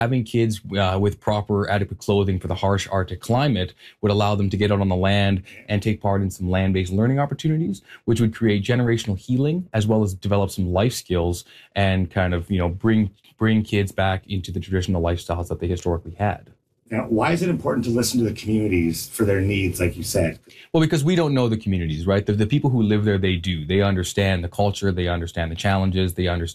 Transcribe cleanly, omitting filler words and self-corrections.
Having kids with proper adequate clothing for the harsh Arctic climate would allow them to get out on the land and take part in some land-based learning opportunities, which would create generational healing as well as develop some life skills and kind of, bring kids back into the traditional lifestyles that they historically had. Now, why is it important to listen to the communities for their needs, like you said? Well, because we don't know the communities, right? The people who live there, they do. They understand the culture, they understand the challenges, they understand